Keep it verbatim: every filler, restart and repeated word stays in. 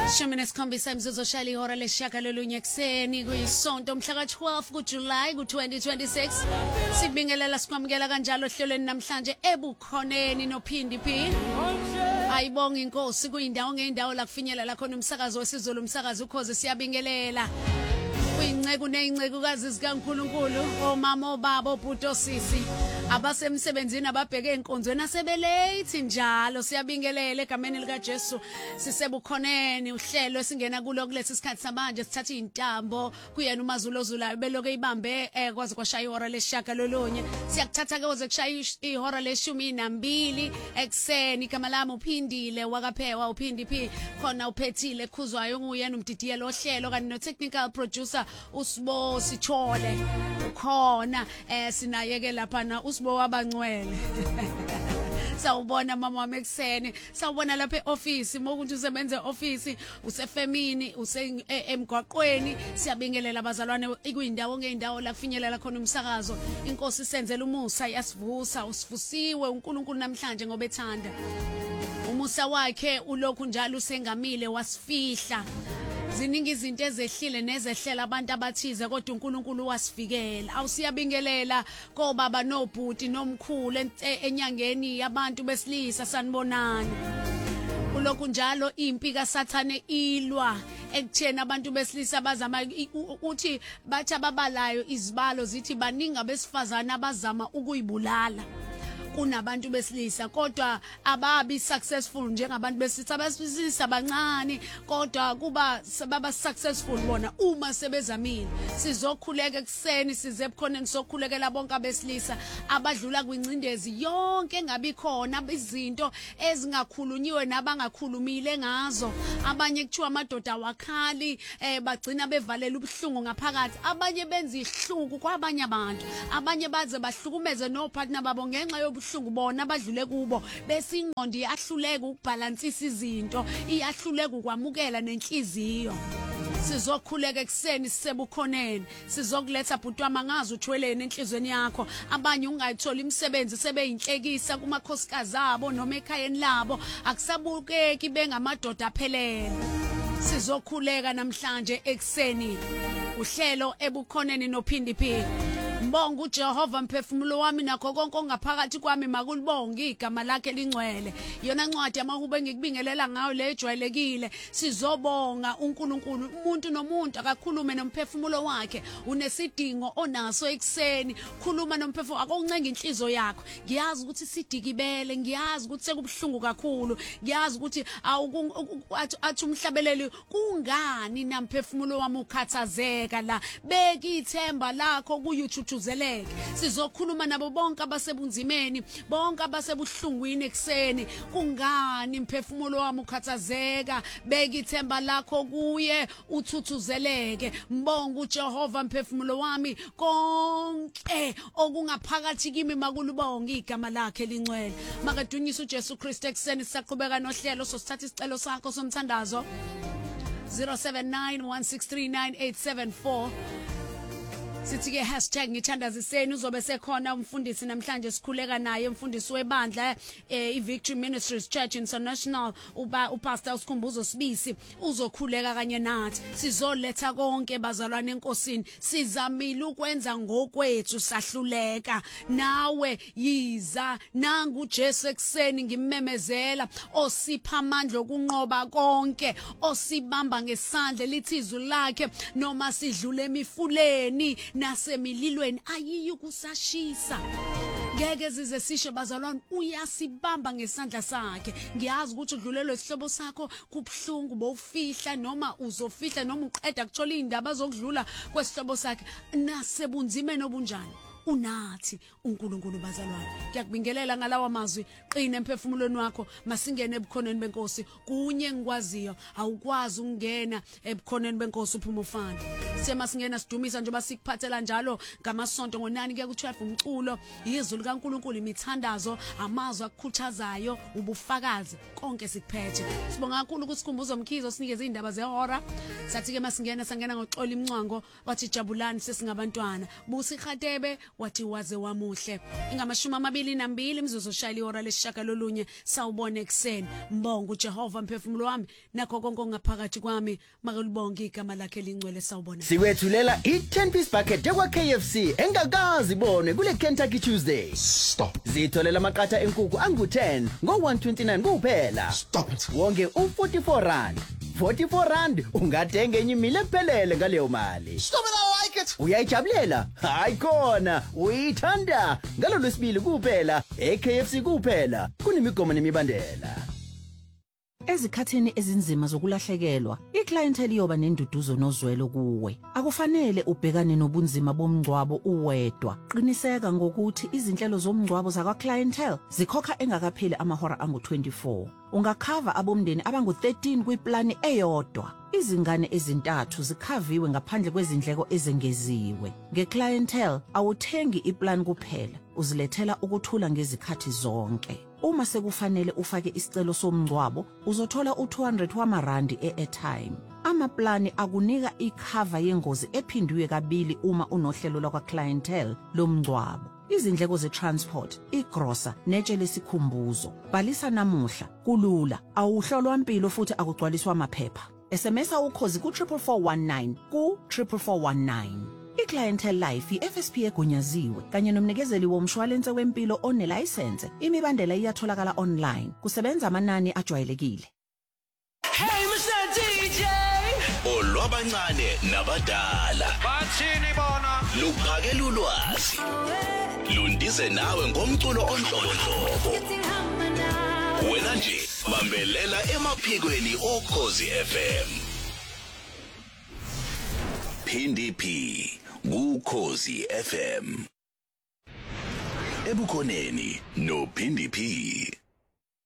Shumi nesikhombisa imzuzu oshaya ihora lesishagalolunye ekuseni kuyisonto mhla ka twelve kuJuly ku twenty twenty-six. Sibingelela sikwamukela kanjalo ohlelweni namhlanje ebukhoneni nophindi phi. Ayibonga inkosi kuyindawo ngeindawo la kufinyelela khona umsakazo wesiZulu umsakazo ukhoze siyabingelela. Kuyinceku neyincekukazi zikaNkuluNkulu omama obaba obhuti osisi abasemsebenzini ababheke enkonzweni asebelate njalo siyabingelela egameni lika Jesu sisebukhoneni uhlelo esingena kulo kulesi sikhathi samanje sithatha intambo kuyena uMazulu ozulayo beloke ibambe ekwazi kwashaya ihora leshaka lolunye siyakuthatha ke kushaya ihora leshumi nambili ekseni igama lami uphindile wakaphewa uphindi phi khona uphethile khuzwayo nguyena umdidiyelo ohlelo kanti no technical producer uSibo Sithole ukhona eh sinayeke lapha na uSibo wabangcwele sawubona mama wami ekseni sawubona lapha eoffice mokuthi usebenze eoffice usefemini use emgwaqweni siyabingelela abazalwane ikuyindawo ngeindawo la kufinyelela khona umsakazo inkosi senzela umusa yasivusa usifusiwe uNkulunkulu namhlanje ngoba ethanda umusa wakhe ulokhu njalo usengamile wasifihla ziningi izinto ezehlile nezehlela abantu abathize kodwa uNkulunkulu wasifikela awusiyabingelela kobaba nobhuti nomkhulu enyangeni yabantu besilisa sanibonani ulokhu njalo impi kaSathane ilwa ekuthena abantu besilisa bazama uthi bathi ababalayo izibalo zithi baningi abesifazana abazama ukuyibulala kunabantu besilisa kodwa ababi successful njengabantu besilisa abesilisa abancane kodwa kuba baba successful bona uma sebezamile sizokhuleka ekseni size ebukhoneni sokhulekela bonke abesilisa abadlula kwincindezi yonke engabi khona izinto ezingakhulunyiwe nabangakhulumile ngazo abanye kuthiwa amadoda awakhali eh bagcina bevalela ubuhlungu ngaphakathi abanye benza ihluku kwabanye abantu abanye baze bahlukumeze no partner babo ngenxa yobu ubuhlungu bona abadlule kubo bese ingqondo iyahluleka ukubalansisa izinto iyahluleka ukwamukela nenhliziyo sizokhuleka ekseni sisebukhoneni sizokuletha bhuti wamangazi uthwelene enhlizweni yakho abanye ungayithola imisebenzi sebeyinhlekisa kumakhosikazi abo noma ekhayeni labo akusabukeki bengamadoda aphelele sizokhuleka namhlanje ekseni uhlelo ebukhoneni nophindi phi Mbonga uJehova mphefumulo wami nakho konke ongaphakathi kwami makulibonge igama lakhe lingcwele yona ncwadi yamahubo engikubingelela ngayo le ejwayelekile sizobonga uNkulunkulu umuntu nomuntu akakhulume nomphefumulo wakhe unesidingo onaso ekseni khuluma nomphefumulo akuncenga inhliziyo yakho ngiyazi ukuthi sidikibele ngiyazi ukuthi sekubuhlungu kakhulu ngiyazi ukuthi athi umhlabeleli kungani namphefumulo wami ukhathazeka la beka ithemba lakho ku YouTube uzeleke sizokhuluma nabo bonke abasebunzimeni bonke abasebuhlungwini ekseni kungani imphefumulo wami ukhathazeka beka ithemba lakho kuye uthuthuzeleke mbonga uJehova imphefumulo wami konke okungaphakathi kimi makulibonga igama lakhe lingcwele makadunyisa uJesu Kristu ekseni sisaqhubeka nohlelo sosithatha isicelo sakho somthandazo zero seven nine one six three nine eight seven four sithi ke hashtag ngithandaziseni uzobe sekhona umfundisi namhlanje sikhuleka naye umfundisi webandla eh, iVictory Ministries Church International uba uPastor uSkhumbuzo Sibisi uzokhuleka kanye nathi sizoletha konke bazalwane enkosini sizamile ukwenza ngokwethu sahluleka nawe yiza nangu uJesu ekseni ngimemezela osipha amandla okunqoba konke osibamba ngesandla lithi izwi lakhe noma sidlule emifuleni nasemililweni ayiyi kusashisa ngeke zize sisho bazalwane uyasibamba ngesandla sakhe ngiyazi ukuthi udlulelo isihlobo sakho kubhlungu bowufihla noma uzofihla noma uqeda kuthola indaba zokudlula kwesihlobo sakhe nasebunzimeni obunjani unathi uNkulunkulu bazalwane ngiyakubingelela ngalawa mazwi qina emphefumulweni wakho masingene ebukhoneni benkosi kunye ngikwaziyo awukwazi ukungena ebukhoneni benkosi uphuma ufana sema singena sidumisa njengoba sikuphathela njalo ngamasonto ngonani kuya ku twelve umculo izwi likaNkulunkulu imithandazo amazwi akukhuthazayo ubufakazi konke sikuphethe sibonga kakhulu ukuthi Sikhumbuzo Mkhizo sinikeze indaba zehora sathi ke masingena sangena ngoxola imncwango wathi jabulani sesingabantwana busi Khatebe wathi waze wamuhle ingamashumi amabili nambili imzuzu oshayile ihora lesishagalolunye sawubona ekseni mbongo uJehova mphefumulo wami nakho konke ngaphakathi kwami makulibonke igama lakhe lingcwele sawubona siwethulela i-ten piece bucket yakwa K F C engakazi ibone kule Kentucky Tuesday. Stop. Zitholela amaqatha enkukhu angu ten ngo one twenty-nine kuphela. Stop it. Wonke u forty-four rand. forty-four rand ungathenga enye imile ephelele ngaleyo mali. Stop it, I like it. Uyayijabulela? Hayi khona, uyithanda. Ngalo lwesibili kuphela, e-K F C kuphela. Kunemigomo nemibandela. Ezikhathini ezinzima zokulahlekelwa, iclientele iyoba nenduduzo nozwelo kuwe. Akufanele ubhekane nobunzima bomngcwabo uwedwa. Qiniseka ngokuthi izinhlelo zomngcwabo zakwa clientele zikhokha engakapheli amahora angu twenty-four. Ungakhava abomndeni abangu thirteen kwiplani eyodwa. Izingane ezintathu zikhaviwe ngaphandle kwezindleko ezengeziwe. Ngeclientele awuthengi iplan kuphela, uzilethela ukuthula ngezikhathi zonke. Uma sekufanele ufake isicelo somngcwabo, uzothola u two hundred wamarandi e-airtime. Amaplani akunika ikhava yengozi ephindwe kabili uma unohlelo lakwa clientele lomngcwabo. Izindleko ze-transport, igrosa, netshe lesikhumbuzo. Bhalisa namuhla, kulula, awuhlolwa impilo futhi akugcwaliswa amaphepha. S M S ukhozi ku triple four one nine ku triple four one nine. I-Clientele Life i-F S P egunyaziwe kanye nomnikezeli womshwalense wempilo onelicense. Imibandela iyatholakala online. Kusebenza amanani ajwayelekile. Hey Mister D J olwabancane nabadala bathini bona luphakela ulwazi lundize nawe ngomculo onhlobonhlobo wena nje bambelela emaphikweni oKhozi F M Phindi P kuKhozi F M ebukhoneni no Phindi P.